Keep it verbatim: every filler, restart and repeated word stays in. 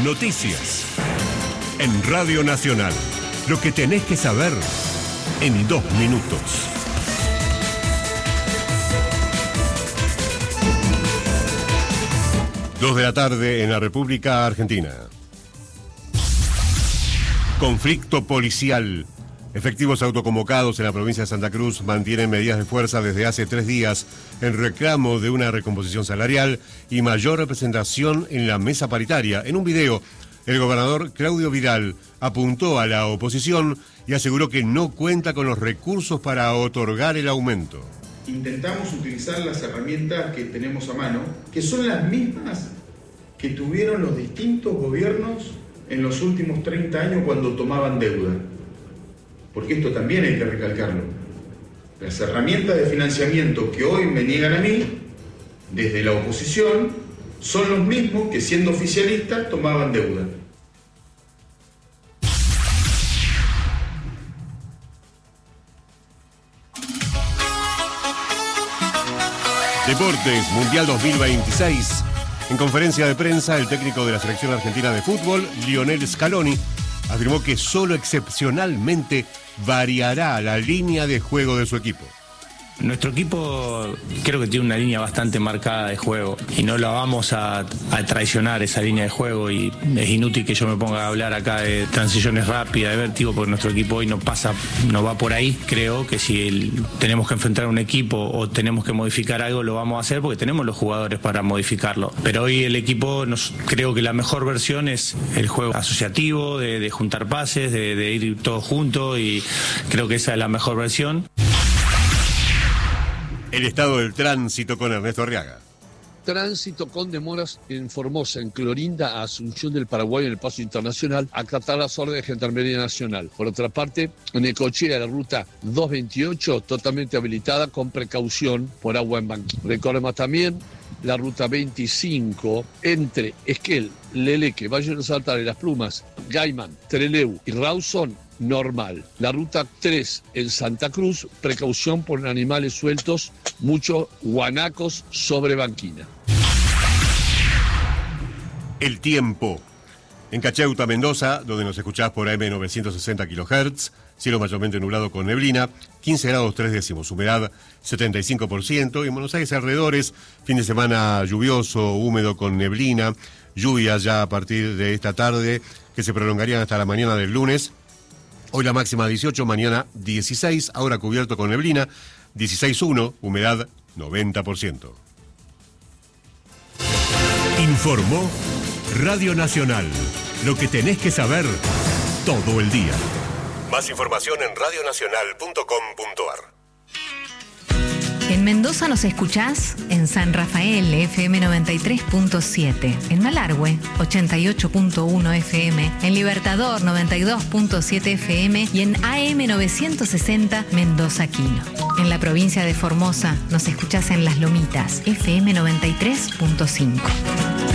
Noticias. En Radio Nacional. Lo que tenés que saber en dos minutos. Dos de la tarde en la República Argentina. Conflicto policial. Efectivos autoconvocados en la provincia de Santa Cruz mantienen medidas de fuerza desde hace tres días en reclamo de una recomposición salarial y mayor representación en la mesa paritaria. En un video, el gobernador Claudio Vidal apuntó a la oposición y aseguró que no cuenta con los recursos para otorgar el aumento. Intentamos utilizar las herramientas que tenemos a mano, que son las mismas que tuvieron los distintos gobiernos en los últimos treinta años cuando tomaban deuda. Porque esto también hay que recalcarlo. Las herramientas de financiamiento que hoy me niegan a mí, desde la oposición, son los mismos que siendo oficialistas tomaban deuda. Deportes, Mundial dos mil veintiséis. En conferencia de prensa, el técnico de la selección argentina de fútbol, Lionel Scaloni, afirmó que solo excepcionalmente variará la línea de juego de su equipo. Nuestro equipo creo que tiene una línea bastante marcada de juego y no la vamos a, a traicionar esa línea de juego, y es inútil que yo me ponga a hablar acá de transiciones rápidas, de vértigo, porque nuestro equipo hoy no pasa, no va por ahí. Creo que si el, tenemos que enfrentar un equipo o tenemos que modificar algo, lo vamos a hacer porque tenemos los jugadores para modificarlo. Pero hoy el equipo, nos, creo que la mejor versión es el juego asociativo, de, de juntar pases, de, de ir todos juntos, y creo que esa es la mejor versión. El estado del tránsito con Ernesto Arriaga. Tránsito con demoras en Formosa, en Clorinda, a Asunción del Paraguay, en el paso internacional, a acatar las órdenes de Gendarmería Nacional. Por otra parte, en Necochea, la ruta doscientos veintiocho, totalmente habilitada con precaución por agua en Banquín. Recordemos también la ruta veinticinco entre Esquel, Leleque, Valle de los Altares, Las Plumas, Gaiman, Trelew y Rawson, normal. La ruta tres en Santa Cruz, precaución por animales sueltos, muchos guanacos sobre banquina. El tiempo. En Cacheuta, Mendoza, donde nos escuchás por A M novecientos sesenta kilohertz, cielo mayormente nublado con neblina, quince grados tres décimos, humedad setenta y cinco por ciento. Y en Buenos Aires alrededores, fin de semana lluvioso, húmedo con neblina, lluvias ya a partir de esta tarde que se prolongarían hasta la mañana del lunes. Hoy la máxima dieciocho, mañana dieciséis, ahora cubierto con neblina, dieciséis punto uno, humedad noventa por ciento. Informó Radio Nacional. Lo que tenés que saber todo el día. Más información en radio nacional punto com punto a r. En Mendoza nos escuchás en San Rafael, F M noventa y tres punto siete, en Malargüe, ochenta y ocho punto uno F M, en Libertador, noventa y dos punto siete F M y en A M novecientos sesenta Mendoza Quino. En la provincia de Formosa nos escuchás en Las Lomitas, F M noventa y tres punto cinco.